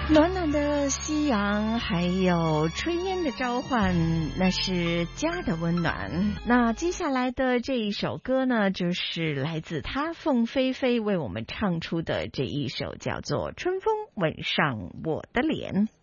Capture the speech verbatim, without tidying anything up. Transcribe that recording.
暖暖的夕阳，还有炊烟的召唤，那是家的温暖。那接下来的这一首歌呢，就是来自他凤飞飞为我们唱出的这一首，叫做《春风吻上我的脸》。